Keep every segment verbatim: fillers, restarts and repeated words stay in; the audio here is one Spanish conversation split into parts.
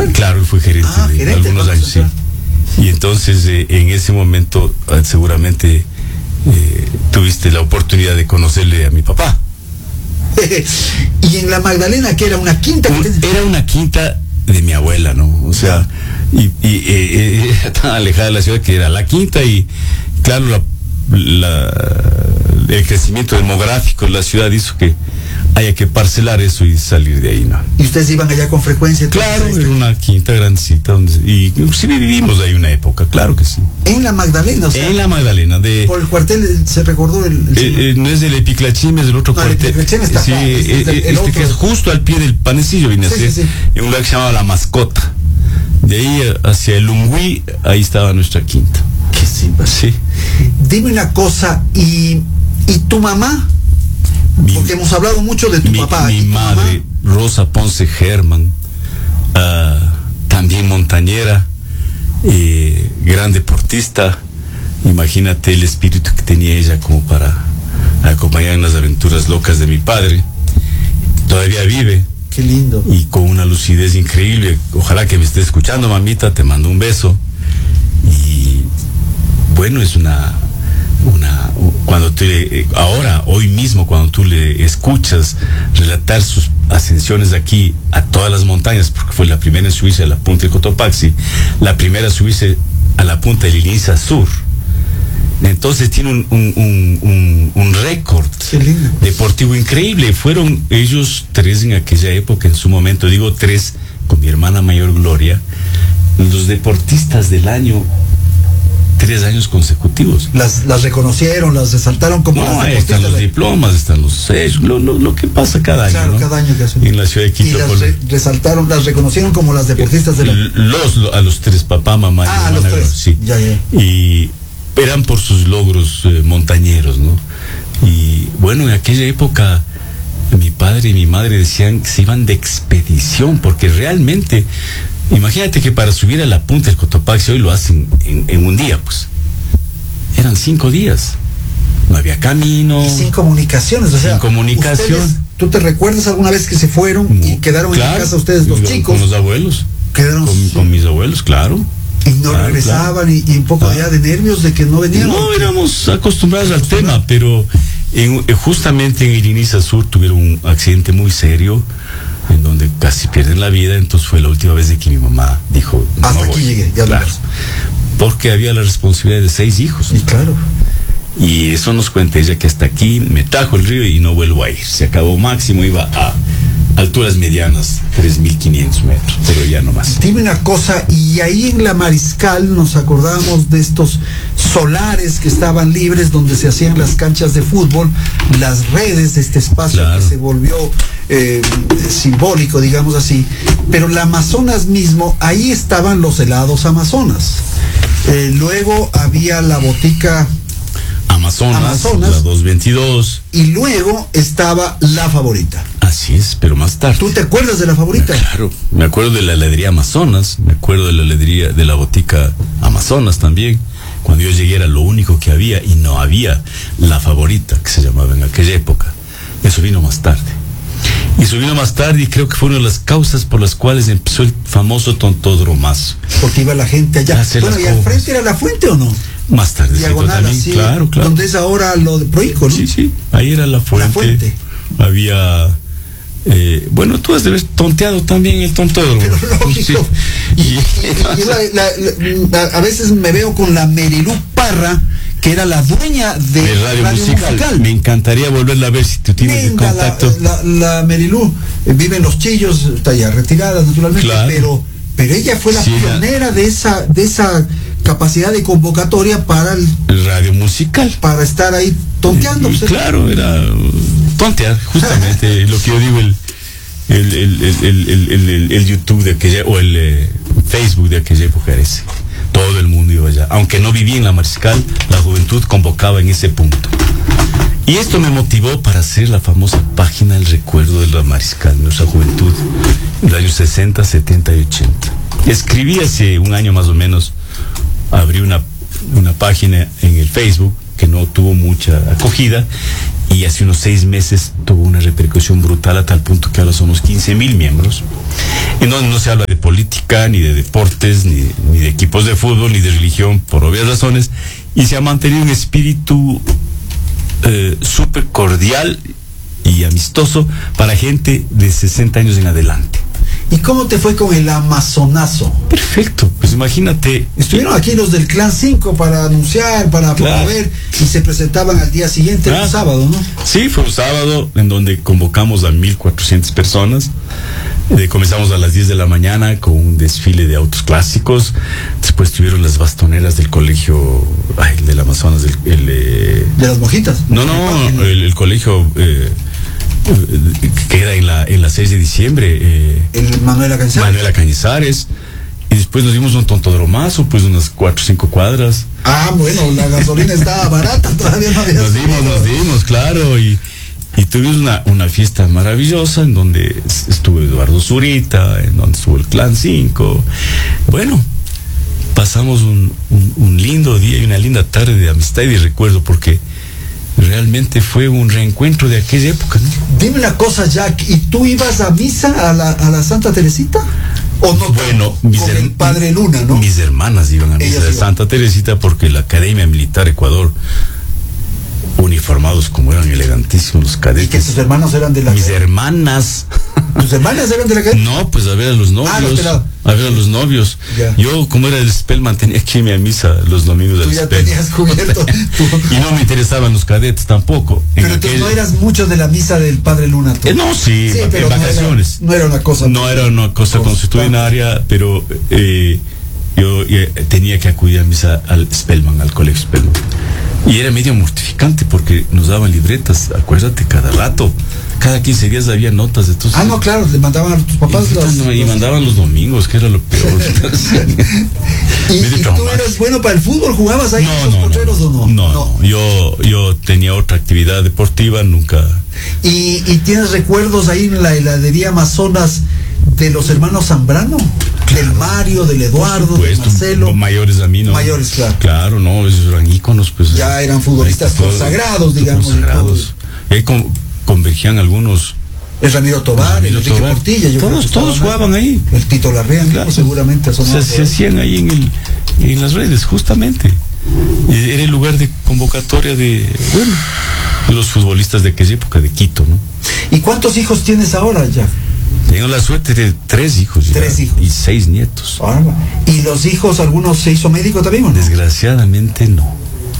Claro, él fue gerente, ah, de gerente algunos años, sí. Y entonces eh, en ese momento eh, seguramente eh, tuviste la oportunidad de conocerle a mi papá. Y en la Magdalena, que era una quinta. Un, era una quinta de mi abuela, ¿no? O sea, y, y eh, era tan alejada de la ciudad que era la quinta y claro, la, la, el crecimiento demográfico de la ciudad hizo que haya que parcelar eso y salir de ahí, ¿no? ¿Y ustedes iban allá con frecuencia? Claro, era una quinta grandecita donde, y sí vivimos ahí una época, claro que sí. En la Magdalena, o sea, en la Magdalena, de por el cuartel se recordó el, el eh, eh, no es del Epiclachim, es del otro no, cuartel. El está sí, acá, eh, es, es el, el este que es justo al pie del Panecillo, viene sí, a ser, sí, sí. en un lugar que se llama La Mascota. De ahí hacia el Ungüí, ahí estaba nuestra quinta. Qué simple. Sí. Dime una cosa, ¿y, y tu mamá? Mi, Porque hemos hablado mucho de tu mi, papá. Mi madre, mamá? Rosa Ponce Germán, uh, también montañera, eh, gran deportista. Imagínate el espíritu que tenía ella como para acompañar en las aventuras locas de mi padre. Todavía vive. Qué lindo. Y con una lucidez increíble. Ojalá que me esté escuchando, mamita, te mando un beso. Y bueno, es una... una cuando tú le, ahora, hoy mismo, cuando tú le escuchas relatar sus ascensiones aquí a todas las montañas, porque fue la primera en subirse a la punta del Cotopaxi, la primera a subirse a la punta del Iniza Sur. Entonces tiene un, un, un, un, un récord deportivo increíble. Fueron ellos tres en aquella época, en su momento, digo tres, con mi hermana mayor Gloria, los deportistas del año, tres años consecutivos. Las, las reconocieron, las resaltaron como no, las ahí están los de... diplomas, están los sellos, lo, lo, lo que pasa cada año. Claro, ¿no? cada año que hacen. En la ciudad de Quito. Y las re, resaltaron, las reconocieron como las deportistas de la... Los, a los tres, papá, mamá ah, y a los tres. Sí. Ya, ya. Y eran por sus logros eh, montañeros, ¿no? Y bueno, en aquella época mi padre y mi madre decían que se iban de expedición, porque realmente, imagínate que para subir a la punta del Cotopaxi hoy lo hacen en, en un día, pues. Eran cinco días. No había camino. Y sin comunicaciones, o sea. Sin comunicación. Ustedes, ¿tú te recuerdas alguna vez que se fueron no, y quedaron claro, en la casa ustedes los chicos? Con los abuelos. Quedaron con, sí. con mis abuelos, claro. Y no claro, regresaban claro. y, y un poco claro. ya de nervios de que no venían. No, éramos acostumbrados al tema, pero en, justamente en el Iniza Sur tuvieron un accidente muy serio en donde casi pierden la vida. Entonces fue la última vez de que mi mamá dijo no, hasta aquí llegué, ya claro, porque había la responsabilidad de seis hijos. Y claro. Y eso nos cuenta ella, que hasta aquí me tajo el río y no vuelvo a ir. Se acabó máximo, iba a alturas medianas, tres mil quinientos metros, pero ya no más. Dime una cosa, y ahí en la Mariscal nos acordamos de estos solares que estaban libres donde se hacían las canchas de fútbol, las redes de este espacio claro. que se volvió eh, simbólico, digamos así, pero la Amazonas mismo, ahí estaban los helados Amazonas. Eh, luego había la botica Amazonas, Amazonas, la doscientos veintidós. Y luego estaba La Favorita. Así es, pero más tarde. ¿Tú te acuerdas de La Favorita? Claro, me acuerdo de la heladería Amazonas, me acuerdo de la heladería, de la botica Amazonas también. Cuando yo llegué era lo único que había y no había La Favorita, que se llamaba en aquella época. Eso vino más tarde. Y eso vino más tarde y creo que fue una de las causas por las cuales empezó el famoso tontódromazo. Porque iba la gente allá. Bueno, ¿y al frente era la fuente o no? Más tarde. Diagonal, también, así, claro, claro. Donde es ahora lo de Proico, ¿no? Sí, sí, ahí era la fuente. La fuente. Había, eh, bueno, tú has de haber tonteado también el tontódromo. Pero lógico. Sí. Y, y, y la, la, la, a veces me veo con la Merilú Parra, que era la dueña de, de Radio, radio musical. musical. Me encantaría volverla a ver si tú tienes el contacto. La, la, la Merilú eh, vive en Los Chillos, está ya retirada naturalmente, claro. pero pero ella fue la sí, pionera la... de esa de esa capacidad de convocatoria para el, el radio musical, para estar ahí tonteando. Y, claro, era tontear, justamente lo que yo digo, el el, el, el, el, el, el, el YouTube de aquella, o el eh, Facebook de aquella época era ese. Todo el mundo iba allá. Aunque no vivía en la Mariscal, la juventud convocaba en ese punto. Y esto me motivó para hacer la famosa página El Recuerdo de la Mariscal, nuestra juventud, en los años sesenta, setenta y ochenta. Escribí hace un año más o menos, abrí una, una página en el Facebook que no tuvo mucha acogida, y hace unos seis meses tuvo una repercusión brutal a tal punto que ahora somos quince mil miembros, en donde no se habla de política, ni de deportes, ni, ni de equipos de fútbol, ni de religión, por obvias razones, y se ha mantenido un espíritu eh, súper cordial y amistoso para gente de sesenta años en adelante. ¿Y cómo te fue con el Amazonazo? Perfecto, pues imagínate. Estuvieron aquí los del Clan cinco para anunciar, para claro. promover, y se presentaban al día siguiente, claro. El sábado, ¿no? Sí, fue un sábado en donde convocamos a mil cuatrocientas personas. Eh, comenzamos a las diez de la mañana con un desfile de autos clásicos. Después tuvieron las bastoneras del colegio, ay, el del Amazonas, el, el eh, de las mojitas. No, no, el, el colegio eh, que queda en la en la seis de diciembre. Eh, el Manuela Cañizares. Manuela Cañizares. Y después nos dimos un tontodromazo, pues unas cuatro o cinco cuadras. Ah, bueno, la gasolina estaba barata, todavía no había. Nos dimos, nos dimos, claro, y Y tuvimos una, una fiesta maravillosa en donde estuvo Eduardo Zurita, en donde estuvo el Clan cinco. Bueno, pasamos un, un, un lindo día y una linda tarde de amistad y de recuerdo, porque realmente fue un reencuentro de aquella época, ¿no? Dime una cosa, Jack, ¿y tú ibas a misa a la, a la Santa Teresita? ¿O no? Bueno, con mis el Padre Luna, ¿no? Mis hermanas iban a misa de Santa Teresita porque la Academia Militar Ecuador, uniformados como eran elegantísimos los cadetes. ¿Y que tus hermanos eran de la Mis cadena? hermanas. ¿Tus hermanas eran de la cadena? No, pues a ver a los novios. Ah, no, a ver a los novios. Ya. Yo, como era del Spellman, tenía que irme a misa los domingos del Spellman. Tú Spellman. ya tenías cubierto. Y no me interesaban los cadetes tampoco. Pero tú aquel... no eras mucho de la misa del Padre Luna. Eh, no, sí, sí, pero en vacaciones. No era, no era una cosa. No era una cosa constitucionaria, pero eh, yo eh, tenía que acudir a misa al Spellman, al colegio Spellman. Y era medio mortificante porque nos daban libretas, acuérdate, cada rato. Cada quince días había notas de tus... Ah, no, claro, le mandaban a tus papás y, los, no, y los... mandaban los domingos, que era lo peor. ¿Y, ¿Y tú eras bueno para el fútbol? ¿Jugabas ahí no, en los no, potreros no, o no? No, no. Yo, yo tenía otra actividad deportiva, nunca... ¿Y, y tienes recuerdos ahí en la heladería Amazonas de los hermanos Zambrano? Claro. Del Mario, del Eduardo, supuesto, del Marcelo. Mayores a mí, ¿no? Mayores, claro. Claro, no, esos eran íconos, pues. Ya eran futbolistas consagrados, digamos. Consagrados. Y ahí con, convergían algunos. El Ramiro Tobar, el Enrique Tobar. Portilla. Yo todos todos jugaban ahí. El Tito Larrea, claro. Seguramente. Son se, se hacían ahí en, el, en las redes, justamente. Era el lugar de convocatoria de, bueno, de los futbolistas de aquella época, de Quito, ¿no? ¿Y cuántos hijos tienes ahora, ya? Tengo la suerte de tres hijos. Tres ya, hijos. Y seis nietos. Ah, ¿y los hijos, algunos se hizo médico también o no? Desgraciadamente no.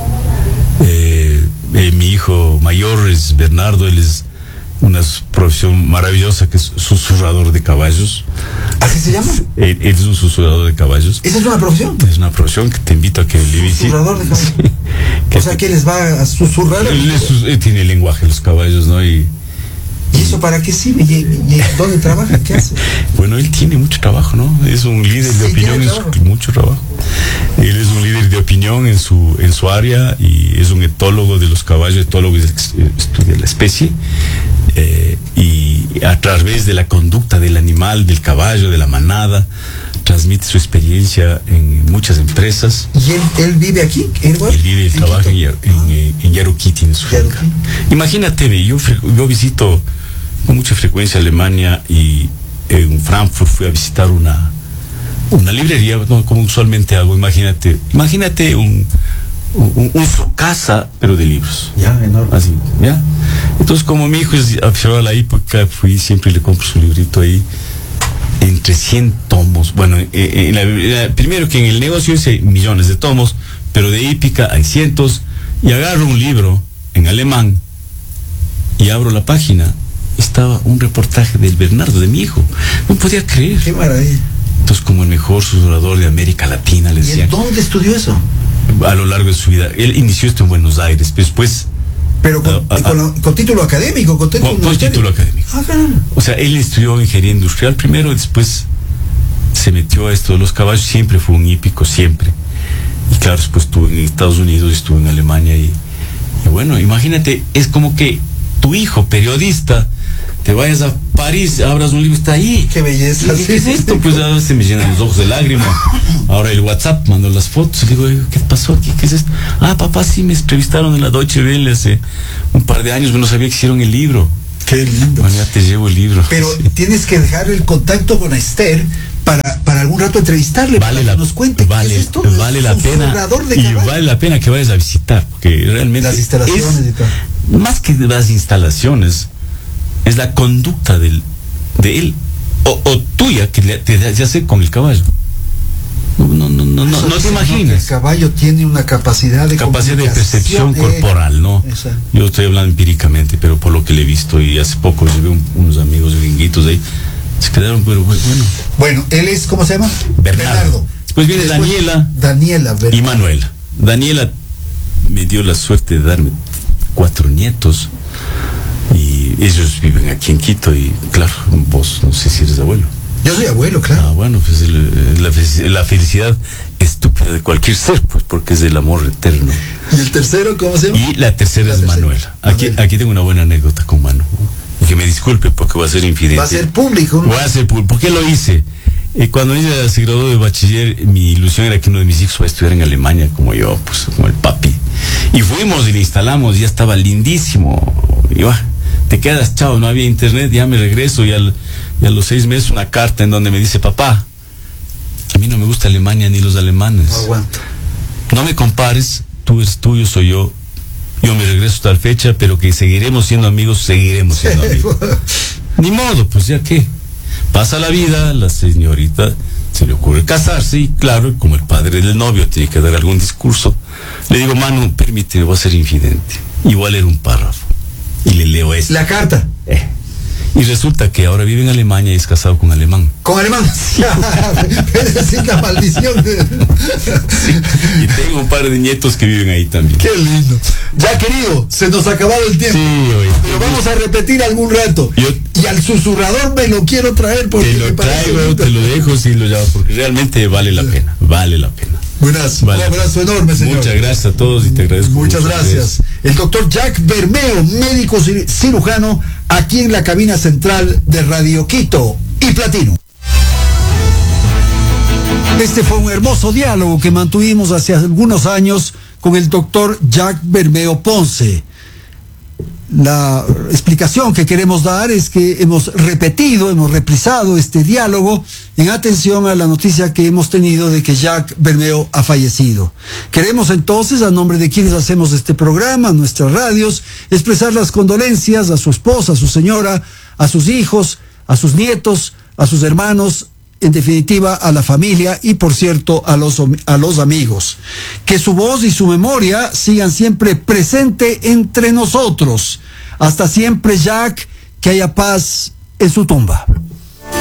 Eh, eh, mi hijo mayor es Bernardo, él es una profesión maravillosa que es susurrador de caballos. ¿Así se llama? Él, él es un susurrador de caballos. ¿Esa es una profesión? Es una profesión que te invito a que le visites. Susurrador de caballos. Sí. O sea, que les va a susurrar. Él, él, él tiene el lenguaje de los caballos, ¿no? Y ¿Y eso para qué sirve? ¿Y, y dónde trabaja? ¿Qué hace? Bueno, él tiene mucho trabajo, ¿no? Es un líder de sí, opinión en su, mucho trabajo. Él es un líder de opinión en su en su área y es un etólogo de los caballos, etólogo estudia la especie eh, y a través de la conducta del animal, del caballo, de la manada, transmite su experiencia en muchas empresas. ¿Y él, él vive aquí? ¿En él vive y trabaja en, en, en Yaruquiti, en su finca. Imagínate, yo, yo visito con mucha frecuencia Alemania y en Frankfurt fui a visitar una una librería, no, como usualmente hago. Imagínate, imagínate un, un, un su casa, pero de libros. Ya, enorme. Así, ya. Entonces, como mi hijo es aficionado a la época, fui siempre le compro su librito ahí. Entre cien tomos. Bueno, eh, en la, en la, primero que en el negocio hice millones de tomos, pero de hípica hay cientos. Y agarro un libro en alemán y abro la página. Estaba un reportaje del Bernardo, de mi hijo. No podía creer. Qué maravilla. Entonces, como el mejor susurrador de América Latina, le decían. ¿Y dónde estudió eso? A lo largo de su vida. Él inició esto en Buenos Aires, después. Pero con, a, a, con, con título académico, con título, con, con título académico. Ah, o sea, él estudió ingeniería industrial primero, después se metió a esto de los caballos, siempre fue un hípico, siempre. Y claro, después estuvo en Estados Unidos, estuvo en Alemania y, y bueno, imagínate, es como que tu hijo periodista te vayas a París, abras un libro, está ahí. Qué belleza. ¿Qué, ¿qué es esto? Pues a veces me llenan los ojos de lágrimas. Ahora el WhatsApp, mando las fotos, y digo, ¿qué pasó aquí? ¿Qué es esto? Ah, papá, sí, me entrevistaron en la Deutsche Welle hace un par de años, pero no sabía que hicieron el libro. Qué lindo. Bueno, ya te llevo el libro. Pero sí. Tienes que dejar el contacto con Esther para, para algún rato entrevistarle, vale para la, que nos cuente vale, qué es esto. Vale la pena. Y vale la pena que vayas a visitar, porque realmente las instalaciones es, y todo. Más que las instalaciones, es la conducta del, de él, o, o tuya, que le, te hace con el caballo. No, no, no, no, no, no te imaginas. El caballo tiene una capacidad de capacidad de percepción eh, corporal, ¿no? Exacto. Yo estoy hablando empíricamente, pero por lo que le he visto, y hace poco llevé un, unos amigos gringuitos ahí, se quedaron, pero bueno. Bueno, él es, ¿cómo se llama? Bernardo. Bernardo. Después viene Después, Daniela. Daniela, Bernardo. Y Manuela. Daniela me dio la suerte de darme cuatro nietos, y ellos viven aquí en Quito, y claro, vos no sé si eres abuelo. Yo soy abuelo, claro. Ah, bueno, pues el, la, la felicidad estúpida de cualquier ser, pues, porque es el amor eterno. ¿Y el tercero cómo se llama? Y la tercera la es tercera. Manuela. Aquí, aquí tengo una buena anécdota con Manu. Y que me disculpe porque va a ser infidente. Va a ser público, ¿no? Va a ser público. ¿Por qué lo hice? Eh, cuando ella se graduó de bachiller, mi ilusión era que uno de mis hijos va a estudiar en Alemania, como yo, pues, como el papi. Y fuimos y le instalamos, y ya estaba lindísimo. Y va, te quedas, chao, no había internet, ya me regreso, y al... Y a los seis meses una carta en donde me dice, papá, a mí no me gusta Alemania ni los alemanes. No aguanto. No me compares, tú eres tuyo, soy yo. Yo me regreso tal fecha, pero que seguiremos siendo amigos, seguiremos siendo amigos. Ni modo, pues ya qué. Pasa la vida, la señorita se le ocurre casarse, y claro, como el padre del novio tiene que dar algún discurso, le digo, Manu, permíteme, voy a ser infidente. Y voy a leer un párrafo. Y le leo esto. La carta. Eh. Y resulta que ahora vive en Alemania y es casado con alemán. ¿Con alemán? Es decir, la maldición. Sí, y tengo un par de nietos que viven ahí también. Qué lindo. Ya, querido, se nos ha acabado el tiempo. Sí, oye. Pero vamos a repetir algún rato. Yo, y al susurrador me lo quiero traer porque te lo me traigo, bonito. Te lo dejo, sí, lo llamo, porque realmente vale la pena, vale la pena. Buenas, vale. Un abrazo enorme, señor. Muchas gracias a todos y te agradezco. Muchas gracias. El doctor Jack Bermeo, médico cirujano, aquí en la cabina central de Radio Quito y Platino. Este fue un hermoso diálogo que mantuvimos hace algunos años con el doctor Jack Bermeo Ponce. La explicación que queremos dar es que hemos repetido, hemos reprisado este diálogo en atención a la noticia que hemos tenido de que Jack Bermeo ha fallecido. Queremos entonces, a nombre de quienes hacemos este programa, nuestras radios, expresar las condolencias a su esposa, a su señora, a sus hijos, a sus nietos, a sus hermanos, en definitiva a la familia y, por cierto, a los, a los amigos. Que su voz y su memoria sigan siempre presente entre nosotros. Hasta siempre, Jack, que haya paz en su tumba.